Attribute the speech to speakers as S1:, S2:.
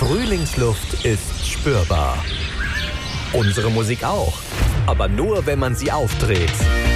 S1: Frühlingsluft ist spürbar. Unsere Musik auch, aber nur wenn man sie aufdreht.